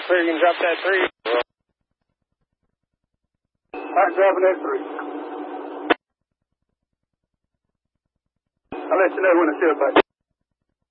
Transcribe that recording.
clear, you can drop that 3. All right, dropping that 3. I'll let you know when it's still back.